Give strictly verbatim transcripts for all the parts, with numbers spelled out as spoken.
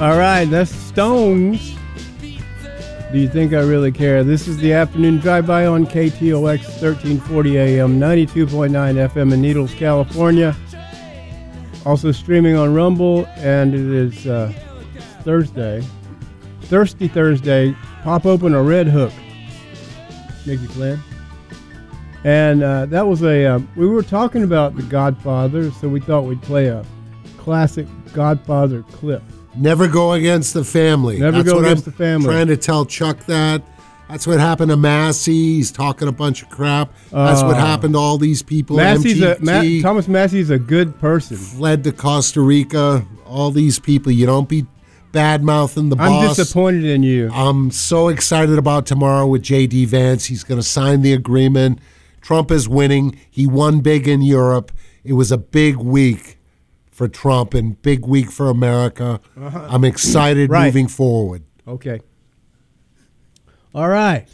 All right, that's Stones. Do you think I really care? This is the afternoon drive-by on K T O X thirteen forty A M, ninety-two point nine F M in Needles, California. Also streaming on Rumble, and it is uh, Thursday. Thirsty Thursday. Pop open a Red Hook. Mickey Flynn. And uh, that was a, uh, we were talking about The Godfather, so we thought we'd play a classic Godfather clip. Never go against the family. Never That's go what against I'm the family. Trying to tell Chuck that. That's what happened to Massey. He's talking a bunch of crap. That's uh, what happened to all these people. Massey's a, Ma- Thomas Massey's a good person. Fled to Costa Rica. All these people. You don't be bad-mouthing the boss. I'm disappointed in you. I'm so excited about tomorrow with J D. Vance. He's going to sign the agreement. Trump is winning. He won big in Europe. It was a big week for Trump and big week for America. Uh-huh. I'm excited right. moving forward. Okay. All right.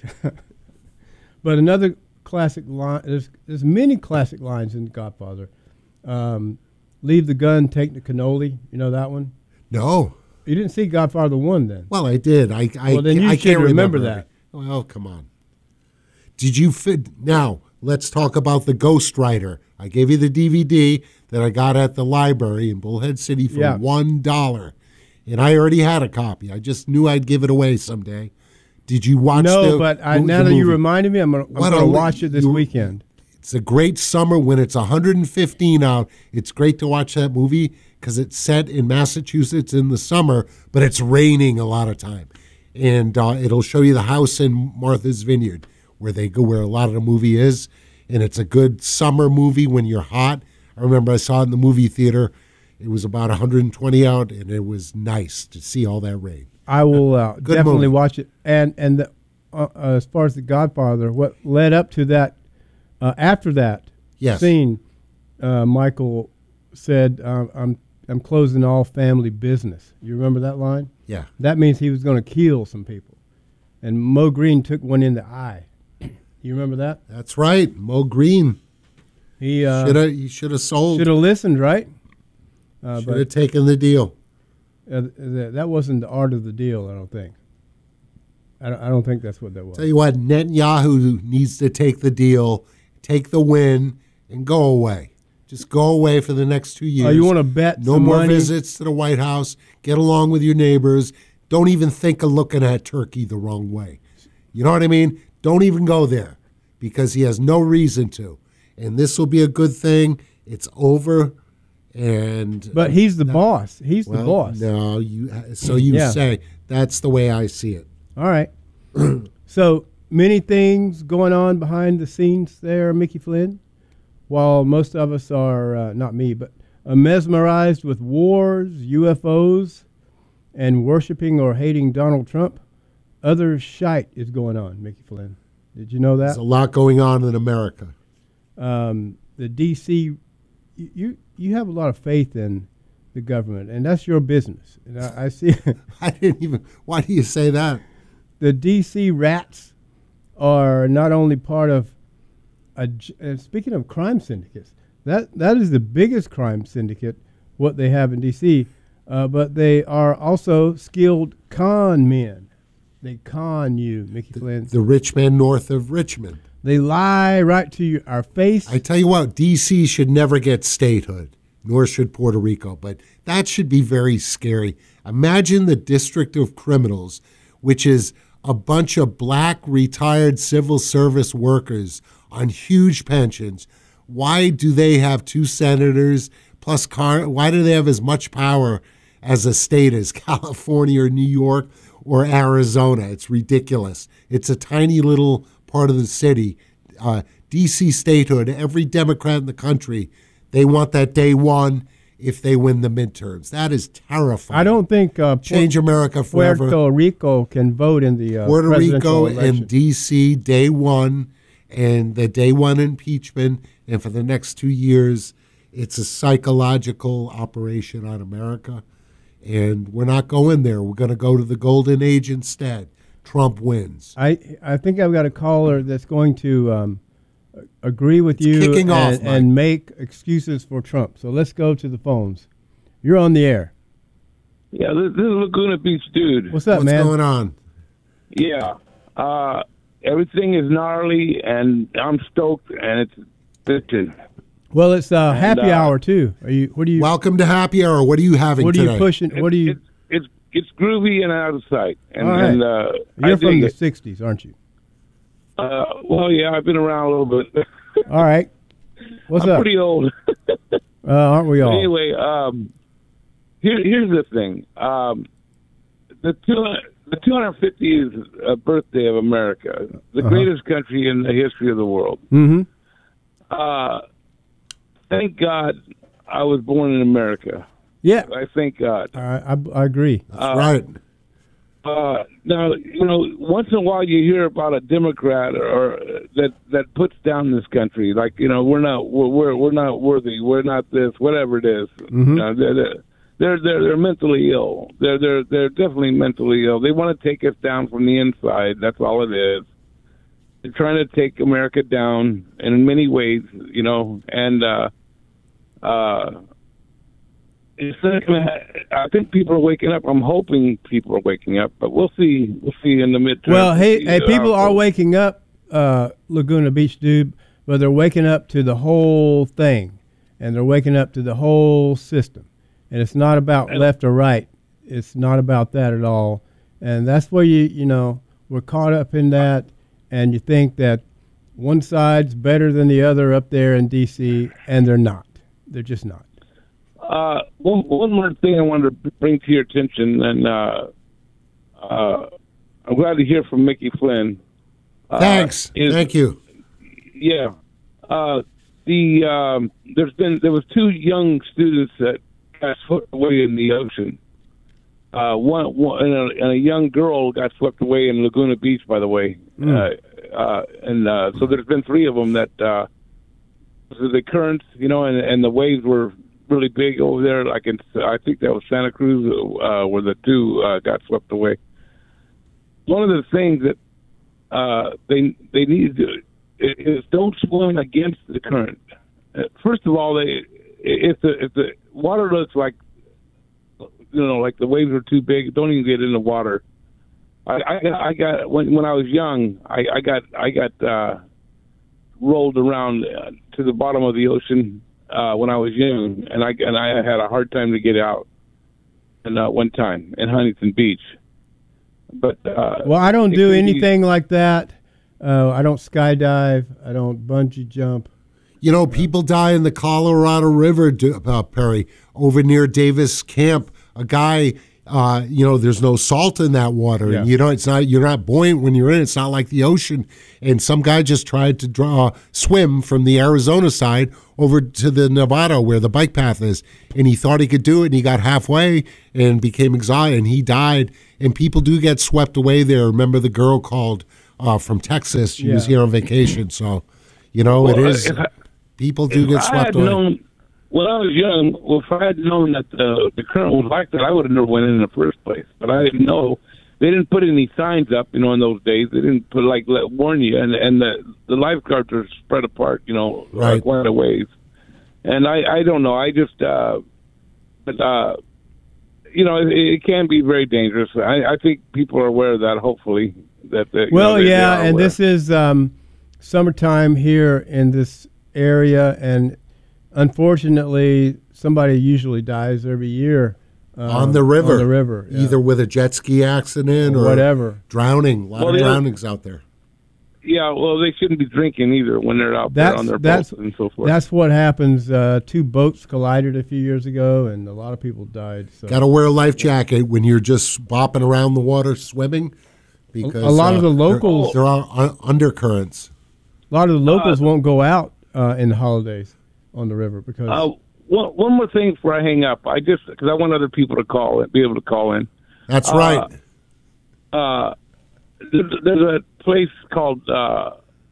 But another classic line, there's, there's many classic lines in Godfather. Um, leave the gun, take the cannoli. You know that one? No. You didn't see Godfather one then? Well, I did. I, I, well, then you I should can't remember, remember that. Well, come on. Did you fit? Now, let's talk about the Ghost Rider. I gave you the D V D that I got at the library in Bullhead City for yeah. one dollar. And I already had a copy. I just knew I'd give it away someday. Did you watch no, the No, but I, the now that movie? you reminded me, I'm going to watch it this you, weekend. It's a great summer when it's one hundred fifteen out. It's great to watch that movie because it's set in Massachusetts in the summer, but it's raining a lot of time. And uh, it'll show you the house in Martha's Vineyard where they go, where a lot of the movie is. And it's a good summer movie when you're hot. I remember I saw it in the movie theater. It was about one hundred twenty out, and it was nice to see all that rain. I will uh, definitely movie. watch it. And and the, uh, uh, as far as The Godfather, what led up to that, uh, after that yes. scene, uh, Michael said, uh, I'm I'm closing all family business. You remember that line? Yeah. That means he was going to kill some people. And Mo Green took one in the eye. You remember that? That's right. Mo Green. He uh, should have he should have sold. Should have listened, right? Uh, should have taken the deal. Uh, th- that wasn't the art of the deal, I don't think. I don't, I don't think that's what that was. Tell you what, Netanyahu needs to take the deal, take the win, and go away. Just go away for the next two years. Oh, you want to bet No some more money? visits to the White House. Get along with your neighbors. Don't even think of looking at Turkey the wrong way. You know what I mean? Don't even go there because he has no reason to. And this will be a good thing. It's over. And But he's the that, boss. He's well, the boss. No, you. So you yeah. say. That's the way I see it. All right. So many things going on behind the scenes there, Mickey Flynn. While most of us are, uh, not me, but uh, mesmerized with wars, U F Os, and worshiping or hating Donald Trump, other shite is going on, Mickey Flynn. Did you know that? There's a lot going on in America. Um, the D C, you, you you have a lot of faith in the government, and that's your business. And I, I see. I didn't even. Why do you say that? The D C rats are not only part of a. Uh, speaking of crime syndicates, that that is the biggest crime syndicate what they have in D C, uh, but they are also skilled con men. They con you, Mickey The, Flynn. the rich man north of Richmond. They lie right to you, our face. I tell you what, D C should never get statehood, nor should Puerto Rico, but that should be very scary. Imagine the District of Criminals, which is a bunch of black retired civil service workers on huge pensions. Why do they have two senators plus car? Why do they have as much power as a state as California or New York or Arizona? It's ridiculous. It's a tiny little part of the city. Uh, D C statehood, every Democrat in the country, they want that day one if they win the midterms. That is terrifying. I don't think uh, Change America forever. Puerto Rico can vote in the uh, Puerto presidential Rico election. and D C day one, and the day one impeachment, and for the next two years, it's a psychological operation on America, and we're not going there. We're going to go to the golden age instead. Trump wins. I I think I've got a caller that's going to um, agree with It's you kicking and, off, and make excuses for Trump. So let's go to the phones. You're on the air. Yeah, this, this is Laguna Beach, dude. What's up, What's man? going on? Yeah. Uh, everything is gnarly, and I'm stoked, and it's bitching. Well, it's uh, happy uh, hour too. Are you? What do you? Welcome to Happy Hour. What are you having What are today? you pushing? What do you? It's, it's it's groovy and out of sight. And, All right. and uh, I You're dig from the it. sixties, aren't you? Uh, well, yeah, I've been around a little bit. All right. What's I'm up? pretty old. Uh, aren't we all? Anyway, um, here, here's the thing. Um, the two, the two hundred fiftieth uh, birthday of America, the Uh-huh. greatest country in the history of the world. Mm-hmm. Uh, thank God I was born in America. Yeah. I thank God. I, I, I agree. That's right. Uh, now, you know, once in a while you hear about a Democrat or, or that that puts down this country, like, you know, we're not we're we're, we're not worthy, we're not this, whatever it is. Mhm. Uh, they're, they're they're they're they're mentally ill. They're they're they're definitely mentally ill. They want to take us down from the inside. That's all it is. They're trying to take America down, and in many ways, you know, and uh, uh. It's not gonna, I think people are waking up. I'm hoping people are waking up, but we'll see. We'll see in the midterm. Well, hey, hey, Uh, people are waking up, uh, Laguna Beach dude, but they're waking up to the whole thing, and they're waking up to the whole system, and it's not about left or right. It's not about that at all, and that's where you, you know, we're caught up in that, and you think that one side's better than the other up there in D C, and they're not. They're just not. Uh, one, one more thing I wanted to bring to your attention, and uh, uh, I'm glad to hear from Mickey Flynn. Uh, Thanks. is- Thank you. Yeah. Uh, the um, there's been there was two young students that got swept away in the ocean. Uh, one, one and, a, and a young girl got swept away in Laguna Beach, by the way. Mm. Uh, uh, and uh, so there's been three of them that uh, so the currents, you know, and, and the waves were really big over there. Like in, I think that was Santa Cruz, uh, where the two uh, got swept away. One of the things that uh, they they need to do is don't swim against the current. Uh, First of all, they if the if the water looks like, you know, like the waves are too big, don't even get in the water. I, I got I got when when I was young, I, I got I got uh, rolled around uh, to the bottom of the ocean uh, when I was young, and I and I had a hard time to get out. And uh, one time in Huntington Beach, but uh, Well, I don't it do could be- anything like that. Uh, I don't skydive. I don't bungee jump. You know, people die in the Colorado River, do- uh, Perry, over near Davis Camp. A guy, uh, you know, there's no salt in that water, Yeah. and you know, it's not. You're not buoyant when you're in. It's not like the ocean. And some guy just tried to draw swim from the Arizona side over to the Nevada where the bike path is, and he thought he could do it, and he got halfway and became exhausted, and he died. And people do get swept away there. Remember the girl called uh, from Texas? She was Yeah. here on vacation, so you know it Well, is. if I- People do If get I swept had away. known when I was young, well, if I had known that the the current was like that, I would have never went in, in the first place. But I didn't know. They didn't put any signs up, you know, in those days. They didn't put like let, warn you, and and the the lifeguards are spread apart, you know, Right. like one of the waves. And I I don't know. I just uh, but uh, you know, it, it can be very dangerous. I I think people are aware of that. Hopefully that. that you Well, know, they- they yeah, are and aware. this is um, summertime here in this area, and unfortunately, somebody usually dies every year um, on the river. On the river, yeah. Either with a jet ski accident Or or whatever. drowning. A lot Well, of they don't- drownings out there. Yeah, well, they shouldn't be drinking either when they're out there That's on their that's boats and so forth. that's what happens. Uh, two boats collided a few years ago, and a lot of people died. So Got to wear a life jacket when you're just bopping around the water swimming, because a lot of uh, the locals- there, there are un- undercurrents. a lot of the locals won't go out uh, in the holidays on the river because Uh, one, one more thing before I hang up. I just because I want other people to call it, be able to call in. That's Uh, right. Uh, there's, there's a place called uh,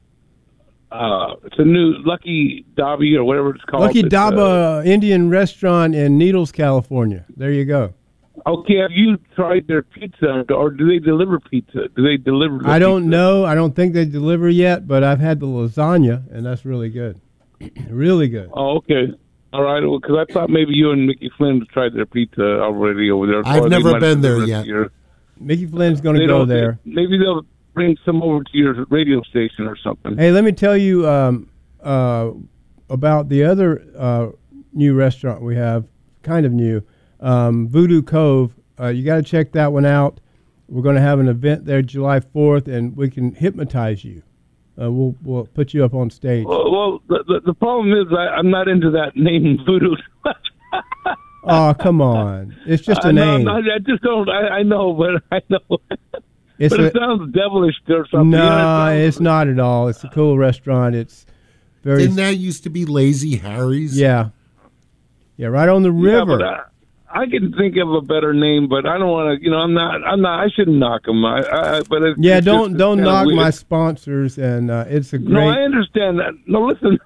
uh, it's a new Lucky Dobby or whatever it's called. Lucky It's, uh, Daba Indian Restaurant in Needles, California. There you go. okay, have you tried their pizza, or do they deliver pizza? Do they deliver? the I don't pizza? know. I don't think they deliver yet, but I've had the lasagna, and that's really good. Really good. Oh, okay. All right, well, because I thought maybe you and Mickey Flynn tried their pizza already over there. I've Or they never might been have there the yet. Your, Mickey Flynn's going to they go don't- there. Maybe they'll bring some over to your radio station or something. Hey, let me tell you um, uh, about the other uh, new restaurant we have, kind of new, um, Voodoo Cove. Uh, you got to check that one out. We're going to have an event there July fourth, and we can hypnotize you. Uh, we'll we'll put you up on stage. Well, well the, the, the problem is I, I'm not into that name Voodoo. Oh, come on! It's just a I know, name. I'm not- I just don't. I, I know, but I know. It's but a- it sounds devilish or something. No, You know, it sounds- it's not at all. It's a cool restaurant. It's very Didn't that used to be Lazy Harry's? yeah, yeah, right on the Yeah, river. but I, I can think of a better name, but I don't want to. You know, I'm not. I'm not. I shouldn't knock them. I, I, but it's, yeah, it's don't just, don't it's kinda knock weird. my sponsors, and uh, it's a No, I great. understand that. No, listen.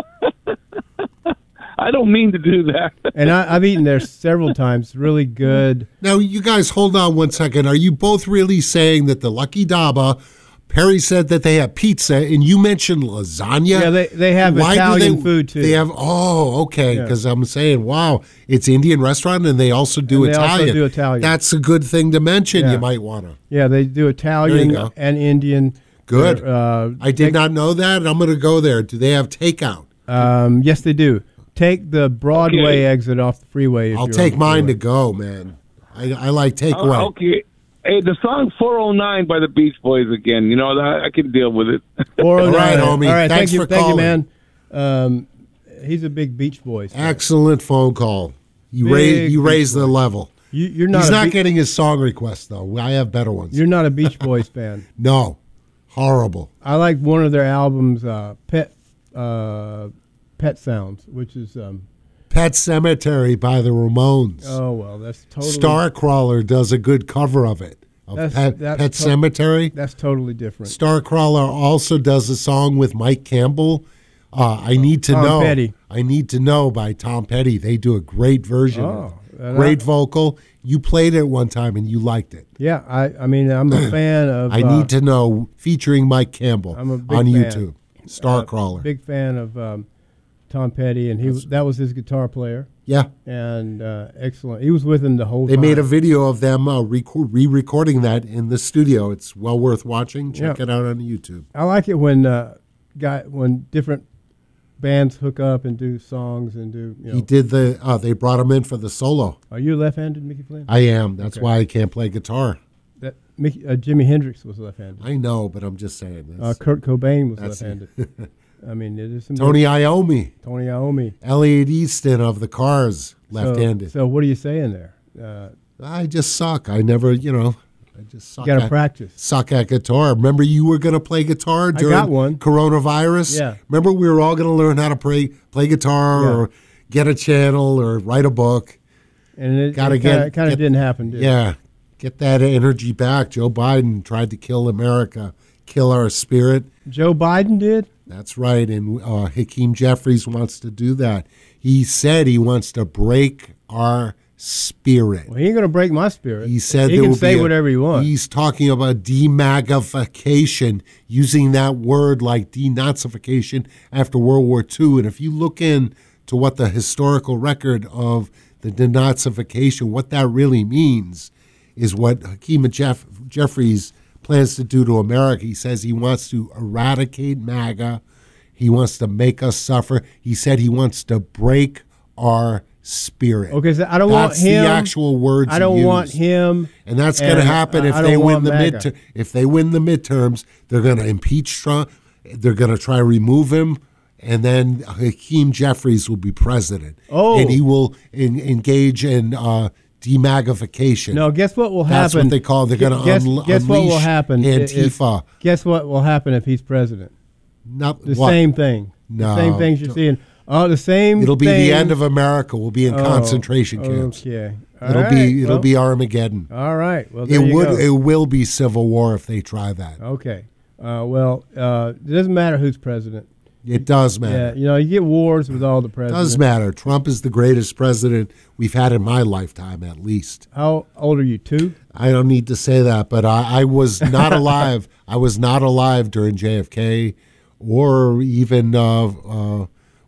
I don't mean to do that. And I, I've eaten there several times. Really good. Now, you guys, hold on one second. Are you both really saying that the Lucky Daba, Perry said that they have pizza, and you mentioned lasagna? Yeah, they they have Why do Italian they- food too. They have, oh, okay, Yeah. because I'm saying, wow, it's Indian restaurant, and they also do And they also Italian. do Italian. That's a good thing to mention. Yeah. You might want to. yeah, they do Italian go. and Indian. Good. They're, Uh, I did not know that. I'm going to go there. Do they have takeout? Um, yes, they do. Take the Broadway Okay. exit off the freeway. If I'll you're take on the mine to freeway. go, man. I, I like takeaway. Oh, okay. Hey, the song four oh nine by the Beach Boys again. You know, that I can deal with it. four oh nine. All right, homie. All right, Thanks thank you, for thank calling. you, man. Um, he's a big Beach Boys fan. Excellent phone call. You Big raise you Beach raised the Boys. level. You, you're not. He's a not Be- getting his song request though. I have better ones. You're not a Beach Boys fan. No, horrible. I like one of their albums, uh, Pet uh, Pet Sounds, which is um, Pet Cemetery by the Ramones. oh well, that's totally Starcrawler does a good cover of it. Of That's- Pet, that's Pet to- Cemetery. that's totally different. Starcrawler also does a song with Mike Campbell. Uh, I need to Tom know. Petty. I need to know by Tom Petty. They do a great version. Oh, of it. and Great I- vocal. You played it one time and you liked it. Yeah, I I mean I'm a fan of. I uh, need to know featuring Mike Campbell I'm a big on fan. YouTube. Starcrawler. Big fan of um, Tom Petty, and he was, that was his guitar player, yeah. and uh, excellent. He was with him the whole They time. made a video of them uh, reco- re-recording that in the studio. It's well worth watching. Check Yeah. it out on YouTube. I like it when uh, guy when different bands hook up and do songs and do. You know, He did the. Uh, they brought him in for the solo. are you left-handed, Mickey Flynn? I am. That's Okay. why I can't play guitar. That Mickey, uh, Jimi Hendrix was left-handed. I know, but I'm just saying this. Uh, Kurt Cobain was That's it. left-handed. I mean, it is some Tony Iommi, Tony Iommi, Elliot Easton of the Cars, left-handed. So, so what are you saying there? Uh, I just suck. I never, you know, I just suck. you got to at, practice. Suck at guitar. Remember, you were going to play guitar during got one. coronavirus. Yeah. Remember, we were all going to learn how to play play guitar Yeah. or get a channel or write a book. And it, Gotta it get- kinda, kinda get- didn't happen, did it? Yeah, get that energy back. Joe Biden tried to kill America, kill our spirit. Joe Biden did? That's right, and uh, Hakeem Jeffries wants to do that. He said he wants to break our spirit. Well, he ain't going to break my spirit. He said he there can will say be a- whatever he wants. He's talking about demagnification, using that word like denazification after World War Two. And if you look in to what the historical record of the denazification, what that really means is what Hakeem Jeff- Jeffries plans to do to America. He says he wants to eradicate MAGA. He wants to make us suffer. He said he wants to break our spirit. Okay, so I don't want That's him. the actual words I don't he want used. him. And that's going to and happen I- if I they don't win want the MAGA. midterm. If they win the midterms, they're going to impeach Trump. They're going to try to remove him, and then Hakeem Jeffries will be president. Oh. and he will en- engage in uh, demagnification. No, guess what will That's happen? what they call. They're going to guess, unle- guess what will unleash happen? if- Antifa. guess what will happen if he's president? Not The what? same thing. No. The same things you're seeing. Oh, the same. It'll be the things- end of America. We'll be in Oh, concentration camps. Okay. All It'll right, be it'll well, be Armageddon. All right. Well, It there you would go. it will be civil war if they try that. Okay. Uh, well, uh, it doesn't matter who's president. It does Yeah, matter. you know, you get wars with all the It presidents. does matter. Trump is the greatest president we've had in my lifetime, at least. How old are you? Two? I don't need to say that, but I, I was not alive. I was not alive during J F K or even uh, uh,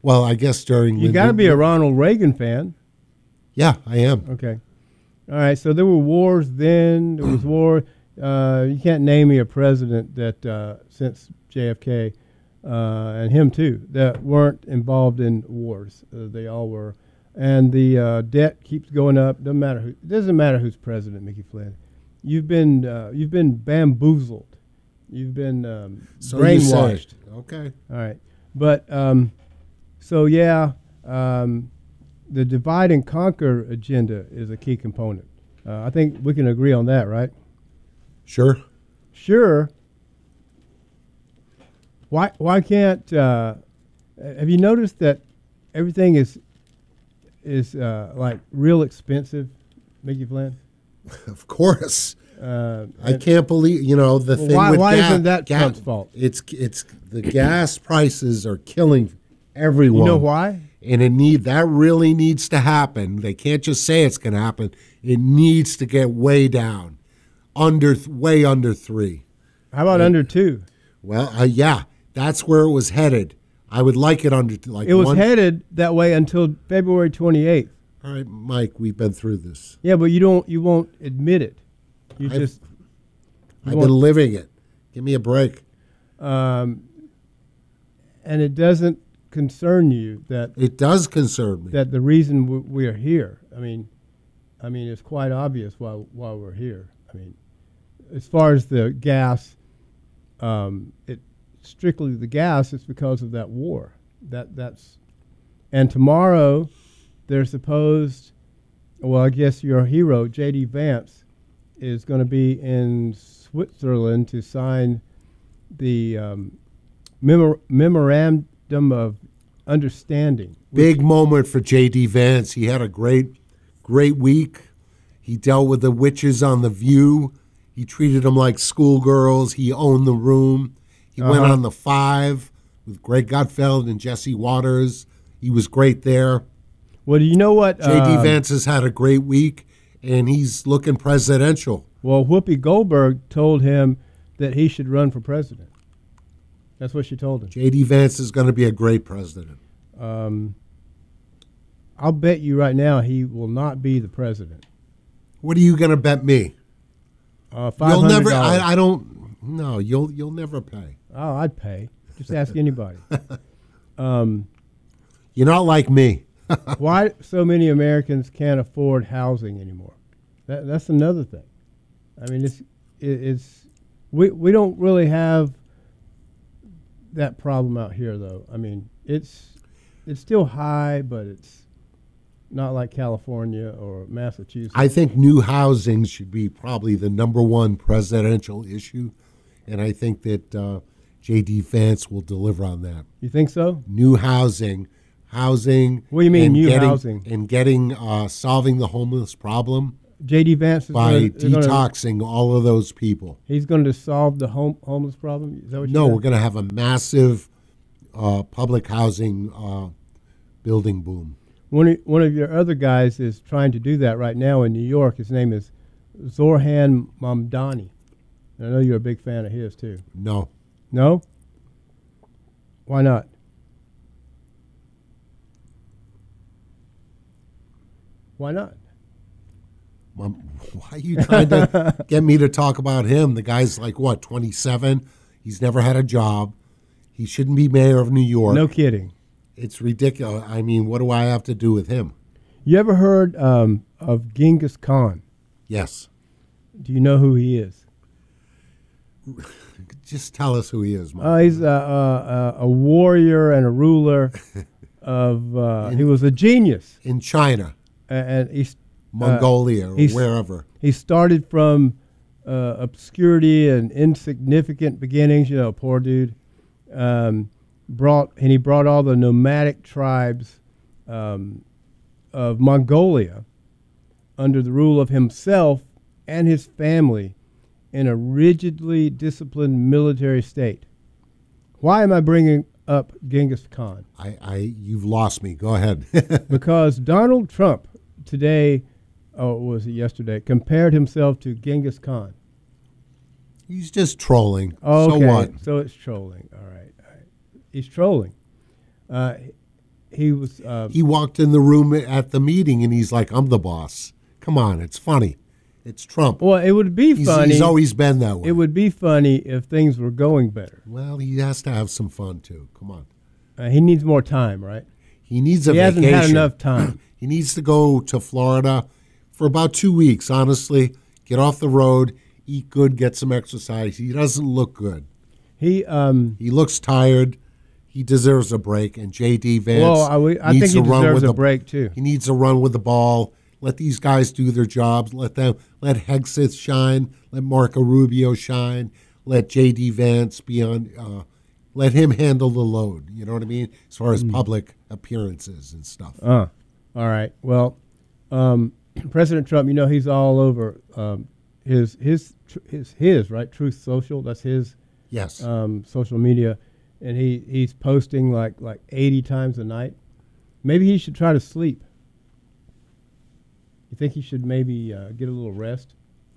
Well, I guess during You got to be a Ronald Reagan fan. Yeah, I am. Okay. All right. So there were wars then. There was war. Uh, you can't name me a president that uh, since J F K uh, and him too that weren't involved in wars. Uh, they all were, and the uh, debt keeps going up. Doesn't matter who. It doesn't matter who's president, Mickey Flynn. You've been uh, you've been bamboozled. You've been um, so brainwashed. Okay. All right. But um, so yeah, um, the divide and conquer agenda is a key component. Uh, I think we can agree on that, right? Sure. Sure. Why why can't uh, have you noticed that everything is is uh, like real expensive, Mickey Flynn? Of course. Uh, I can't believe you know the well, thing why, with why gas. isn't that ga- Trump's fault? It's it's the gas prices are killing everyone. You know why? And it need that really needs to happen. They can't just say it's going to happen. It needs to get way down, under way under three. How about and, under two? Well, uh, yeah, that's where it was headed. I would like it under like. It was one, headed that way until February twenty-eighth. All right, Mike, we've been through this. Yeah, but you don't. You won't admit it. You I've, just. I've been living it. Give me a break. Um, and it doesn't concern you that it does concern me that the reason we, we are here. I mean, I mean it's quite obvious why why we're here. I mean, as far as the gas, um, it strictly the gas. It's because of that war. That that's, and tomorrow, they're supposed. Well, I guess your hero J D Vance is going to be in Switzerland to sign the um, memor- memorandum of understanding. Big moment for J D Vance. He had a great, great week. He dealt with the witches on The View. He treated them like schoolgirls. He owned the room. He uh-huh. went on The Five with Greg Gutfeld and Jesse Waters. He was great there. Well, do you know what? J D uh, Vance has had a great week, and he's looking presidential. Well, Whoopi Goldberg told him that he should run for president. That's what she told him. J D Vance is going to be a great president. Um, I'll bet you right now he will not be the president. What are you going to bet me? Uh, five hundred dollars. You'll never. I, I don't. No, you'll you'll never pay. Oh, I'd pay. Just ask anybody. Um, You're not like me. Why so many Americans can't afford housing anymore? That, that's another thing. I mean, it's it, it's we we don't really have that problem out here, though. I mean, it's it's still high, but it's not like California or Massachusetts. I think new housing should be probably the number one presidential issue, and I think that uh, J D Vance will deliver on that. You think so? New housing. Housing. What do you mean and new getting, housing? And getting uh, solving the homeless problem. J D Vance is by gonna, detoxing gonna, all of those people. He's going to solve the home, homeless problem. Is that what you No, said? we're going to have a massive uh, public housing uh, building boom. One of, one of your other guys is trying to do that right now in New York. His name is Zorhan Mamdani. I know you're a big fan of his too. No. No? Why not? Why not? Um, why are you trying to get me to talk about him? The guy's like, what, twenty-seven? He's never had a job. He shouldn't be mayor of New York. No kidding. It's ridiculous. I mean, what do I have to do with him? You ever heard um, of Genghis Khan? Yes. Do you know who he is? Just tell us who he is, Mike. Uh, he's a, a, a warrior and a ruler of, uh, in, he was a genius. In China. And he's Mongolia uh, or wherever. He started from uh, obscurity and insignificant beginnings, you know, poor dude. Um, brought and he brought all the nomadic tribes um, of Mongolia under the rule of himself and his family in a rigidly disciplined military state. Why am I bringing up Genghis Khan? I, I you've lost me. Go ahead. Because Donald Trump today, oh, was it yesterday, compared himself to Genghis Khan. He's just trolling. Okay, so what? So it's trolling. All right. All right. He's trolling. Uh, he was. Uh, He walked in the room at the meeting and he's like, I'm the boss. Come on, it's funny. It's Trump. well, it would be He's, funny. he's always been that way. It would be funny if things were going better. Well, he has to have some fun too. Come on. Uh, he needs more time, right? He needs a He hasn't vacation. had enough time. He needs to go to Florida for about two weeks, honestly. Get off the road, eat good, get some exercise. He doesn't look good. He um. He looks tired. He deserves a break. And J D. Vance Well, I, w- I needs think he to run deserves with a the, break too. He needs to run with the ball. Let these guys do their jobs. Let them let Hegseth shine. Let Marco Rubio shine. Let J D. Vance be on. Uh, let him handle the load. You know what I mean? As far as mm. public appearances and stuff. Uh, all right. Well, um, President Trump, you know, he's all over um, his his his his right. Truth Social. That's his. Yes. Um, social media, and he, he's posting like like eighty times a night. Maybe he should try to sleep. You think he should maybe uh, get a little rest?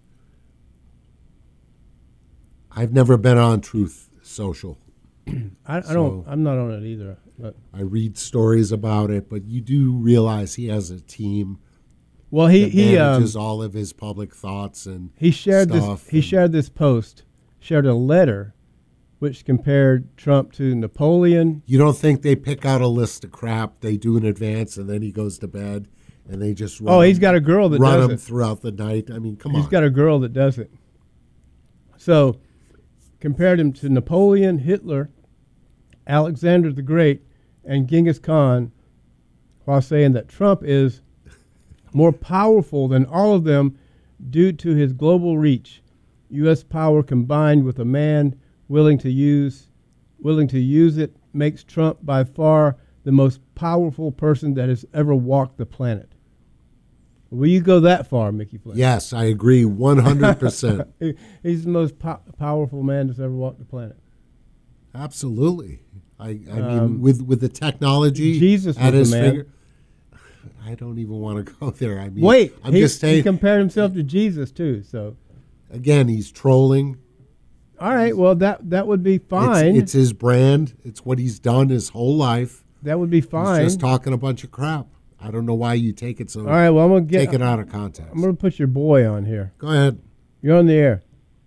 I've never been on Truth Social. I, I So- don't. I'm not on it either. But I read stories about it, but you do realize he has a team well, he that he um, manages all of his public thoughts and he shared stuff. this. He and- shared this post. Shared a letter, which compared Trump to Napoleon. You don't think they pick out a list of crap they do in advance and then he goes to bed and they just run Oh, he's him, got a girl that run does him it. throughout the night? I mean, come He's on. got a girl that does it. So, compared him to Napoleon, Hitler, Alexander the Great, and Genghis Khan, while saying that Trump is more powerful than all of them due to his global reach, U S power combined with a man willing to use willing to use it makes Trump by far the most powerful person that has ever walked the planet. Will you go that far, Mickey Flynn? Yes, I agree one hundred percent. He's the most po- powerful man that's ever walked the planet. Absolutely. I, I Um, mean, with, with the technology Jesus at was his a man. finger. I don't even want to go there. I mean, Wait, I'm he, just saying. he compared himself to Jesus too. So, Again, he's trolling. all right, well that that would be It's, fine. it's his brand. It's what he's done his whole life. that would be fine. He's just talking a bunch of crap. I don't know why you take it so. all right, well I'm gonna get. take it out of context. I'm gonna put your boy on here. Go ahead. You're on the air.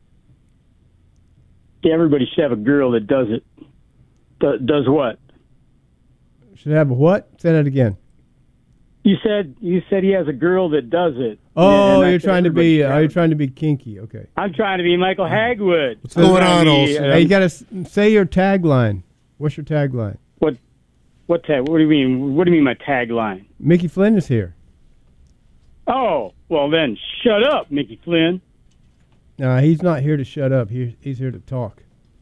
Yeah, everybody should have a girl that does it. Do, does what? Should have a what? Say that again. You said you said he has a girl that does it. Oh, And I you're said trying to everybody be. should Uh, have you're it. trying to be kinky. Okay. I'm trying to be Michael Hagwood. What's going I'm on, trying to be, Olson? uh, Hey, you gotta s- say your tagline. What's your tagline? What? What tag? What do you mean? What do you mean my tagline? Mickey Flynn is here. Oh, well then, shut up, Mickey Flynn. No, he's not here to shut up. He, he's here to talk.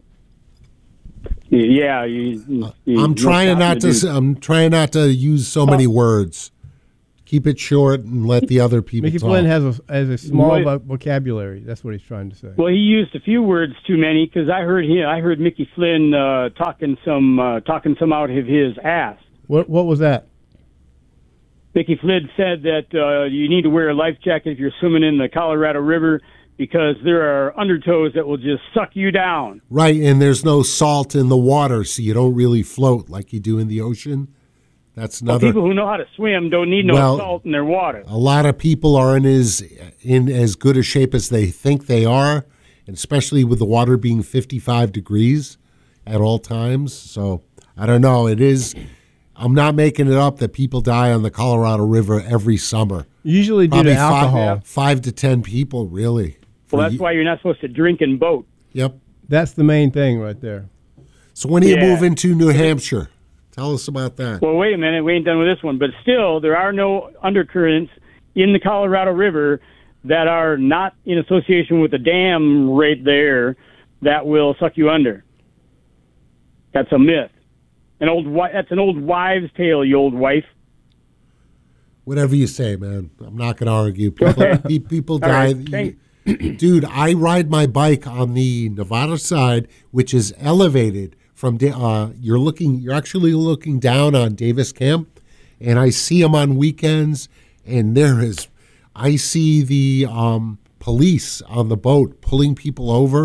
Yeah, you. you I'm you're trying not to. do- s- I'm trying not to use so many words. Keep it short and let the other people Mickey talk. Flynn has a has a small What- vo- vocabulary. That's what he's trying to say. Well, he used a few words too many because I heard him. I heard Mickey Flynn uh, talking some uh, talking some out of his ass. What what was that? Mickey Flynn said that uh, you need to wear a life jacket if you're swimming in the Colorado River because there are undertows that will just suck you down. Right, and there's no salt in the water, so you don't really float like you do in the ocean. That's Well, another. people who know how to swim don't need no Well- salt in their water. A lot of people are in as in as good a shape as they think they are, and especially with the water being fifty-five degrees at all times. So I don't know. It is. I'm not making it up that people die on the Colorado River every summer. Usually due Probably to alcohol. five, five to ten people, really. Well, For that's ye- why you're not supposed to drink and boat. Yep. That's the main thing right there. So when do you Yeah. move into New Hampshire? Tell us about that. Well, wait a minute. We ain't done with this one. But still, there are no undercurrents in the Colorado River that are not in association with the dam right there that will suck you under. That's a myth. An old wi- That's an old wives' tale, you old wife. Whatever you say, man. I'm not going to argue. People, pe- people All die. right, thank- Dude, I ride my bike on the Nevada side, which is elevated from. Da- Uh, you're looking. You're actually looking down on Davis Camp, and I see them on weekends. And there is, I see the um, police on the boat pulling people over,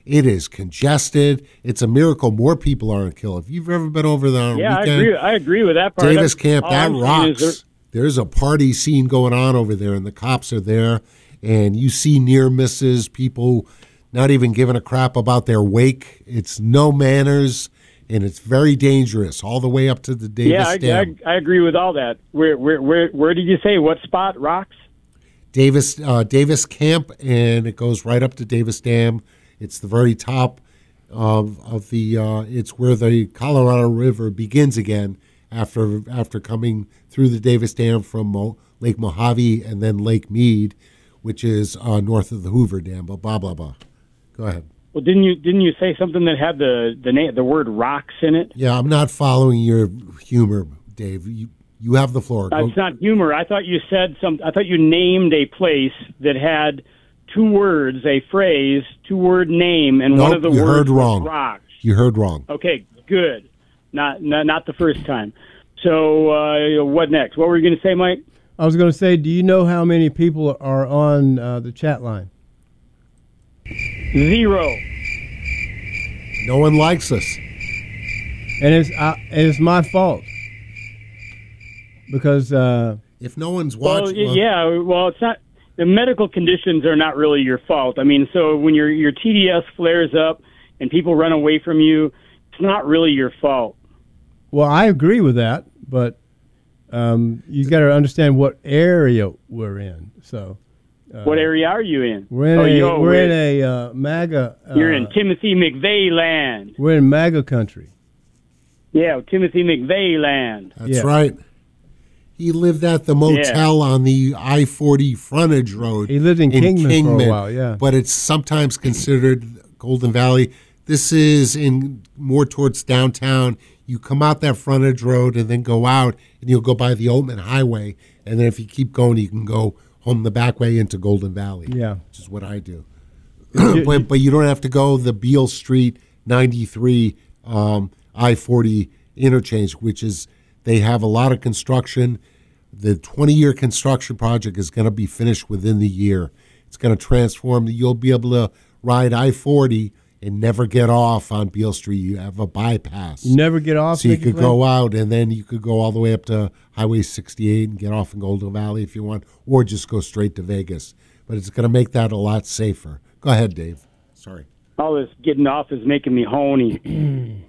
It is congested. It's a miracle more people aren't killed. If you've ever been over there on Yeah, a I weekend, agree. I agree with that part. Davis That's- Camp, all that I'm saying is rocks. there- There's a party scene going on over there, and the cops are there, and you see near misses, people not even giving a crap about their wake. It's no manners, and it's very dangerous all the way up to the Davis Yeah, I, Dam. I, I agree with all that. Where, where, where, where did you say? What spot? Rocks? Davis uh, Davis Camp, and it goes right up to Davis Dam. It's the very top of of the. Uh, it's where the Colorado River begins again after after coming through the Davis Dam from Mo, Lake Mojave and then Lake Mead, which is uh, north of the Hoover Dam. But blah blah blah. Go ahead. Well, didn't you didn't you say something that had the the name, the word rocks in it? Yeah, I'm not following your humor, Dave. You you have the floor. Uh, Go- it's not humor. I thought you said some. I thought you named a place that had two words, a phrase, two word name, and one Nope, of the you words heard was wrong. rocks. You heard wrong. Okay, good. Not not, not the first time. So uh, what next? What were you going to say, Mike? I was going to say, do you know how many people are on uh, the chat line? Zero. No one likes us. And it's uh, and it's my fault because uh, If no one's Well, watching, y- yeah. Well, it's not. The medical conditions are not really your fault. I mean, so when your your T D S flares up and people run away from you, it's not really your fault. well, I agree with that, but um, you got to understand what area we're in. So uh, What area are you in? we're in oh, a yo, we're wait. in a uh, MAGA. Uh, You're in Timothy McVeigh land. We're in MAGA country. Yeah, Timothy McVeigh land. that's Yeah. right. He lived at the motel on the I forty frontage road. He lived in Kingman for a while, yeah. But it's sometimes considered Golden Valley. This is in more towards downtown. You come out that frontage road and then go out, and you'll go by the Oatman Highway. And then if you keep going, you can go home the back way into Golden Valley. Yeah. Which is what I do. but, but you don't have to go the Beale Street ninety-three um, I forty interchange, which is they have a lot of construction. The twenty-year construction project is going to be finished within the year. It's going to transform. You'll be able to ride I forty and never get off on Beale Street. You have a bypass. You never get off. So you Mickey could Flynn? go out, and then you could go all the way up to Highway sixty-eight and get off in Golden Valley if you want, or just go straight to Vegas. But it's going to make that a lot safer. Go ahead, Dave. Sorry. All this getting off is making me horny.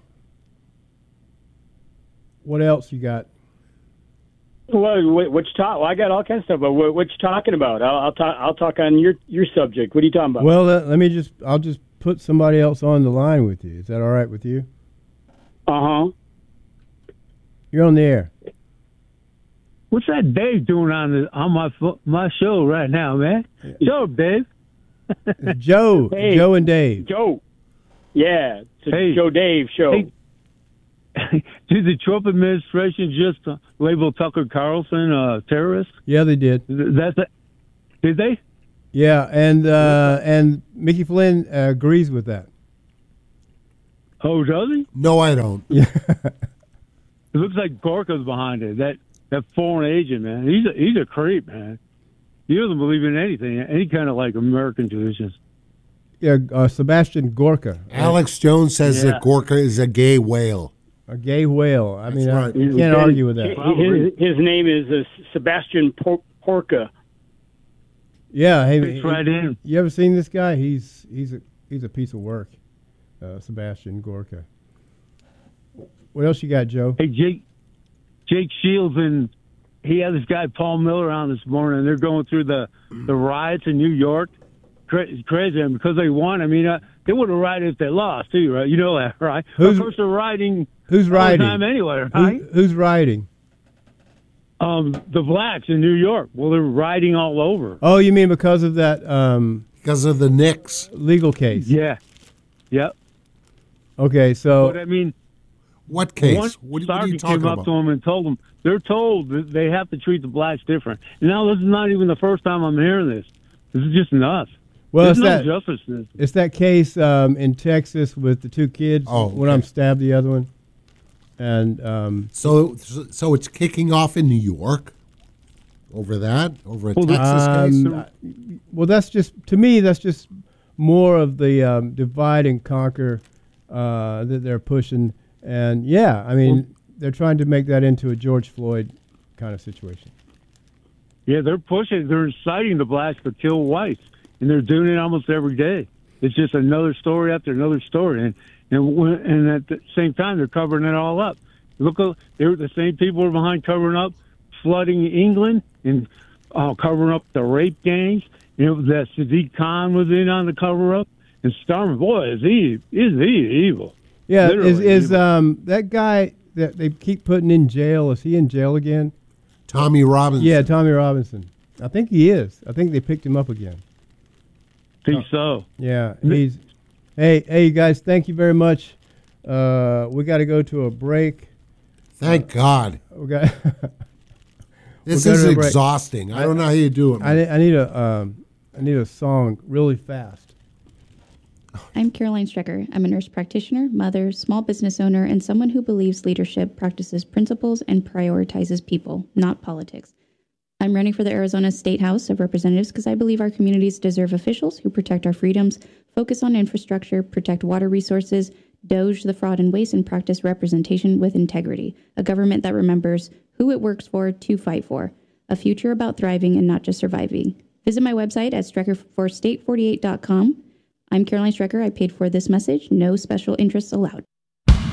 What else you got? Well, what, what you talk? Well, I got all kinds of stuff. But what, what you talking about? I'll, I'll talk. I'll talk on your your subject. What are you talking about? Well, let, let me just. I'll just put somebody else on the line with you. Is that all right with you? Uh huh. You're on the air. What's that Dave doing on the on my fo- my show right now, man? Show up, Dave. It's Joe. Hey. Joe and Dave. Joe. Yeah, it's a Hey. Joe Dave show. Hey. Did the Trump administration just uh, label Tucker Carlson a terrorist? Yeah, they did. That's a, did they? Yeah, and uh, and Mickey Flynn uh, agrees with that. Oh, does he? No, I don't. Yeah. It looks like Gorka's behind it. That that foreign agent, man. He's a, he's a creep, man. He doesn't believe in anything, any kind of like American traditions. Yeah, uh, Sebastian Gorka, Alex Jones says Yeah. that Gorka is a gay whale. a gay whale. I mean, I, right. you can't argue with that. His, his name is uh, Sebastian Por- Porca. Yeah, hey, Fits right in. you ever seen this guy? He's he's a he's a piece of work, uh, Sebastian Gorka. What else you got, Joe? Hey, Jake, Jake Shields and he had this guy Paul Miller on this morning. They're going through the the riots in New York. Cra- Crazy, and because they won. I mean, uh, they would have rioted if they lost too, right? You know that, right? Who's- of course, they're riding Who's all the riding? time anyway, right? Who, who's riding? Um, the blacks in New York. Well, they're riding all over. Oh, you mean because of that um, Because of the Knicks. legal case? Yeah, yep. Okay, so But I mean, What case? one What, what are you sergeant talking came up about? to them and told them they're told that they have to treat the blacks different. And now this is not even the first time I'm hearing this. This is just nuts. well, There's it's no that justice in this. it's that case um, in Texas with the two kids. Oh, one okay. of them stabbed the other one, and um, So, so it's kicking off in New York over that, over a Well, the- Texas case. um, I- well, that's just to me. That's just more of the um, divide and conquer uh, that they're pushing. And yeah, I mean, well, they're trying to make that into a George Floyd kind of situation. Yeah, they're pushing. They're inciting the blacks to kill whites, and they're doing it almost every day. It's just another story after another story, and and and at the same time, they're covering it all up. Look, they're the same people who are behind covering up flooding England and uh, covering up the rape gangs. You know, that Sadiq Khan was in on the cover up, and Starmer, boy, is he is he evil? Yeah, Literally is is evil. um that guy that they keep putting in jail? Is he in jail again? Tommy Robinson. Yeah, Tommy Robinson. I think he is. I think they picked him up again. Think so. Yeah, he's. Hey, hey, you guys! Thank you very much. Uh, we got to go to a break. Thank uh, God. We got. This is exhausting. I, I don't know how you do it. I, I need a. Um, I need a song really fast. I'm Caroline Strecker. I'm a nurse practitioner, mother, small business owner, and someone who believes leadership practices principles and prioritizes people, not politics. I'm running for the Arizona State House of Representatives because I believe our communities deserve officials who protect our freedoms, focus on infrastructure, protect water resources, doge the fraud and waste, and practice representation with integrity. A government that remembers who it works for to fight for. A future about thriving and not just surviving. Visit my website at strecker for state forty-eight dot com. I'm Caroline Strecker. I paid for this message. No special interests allowed.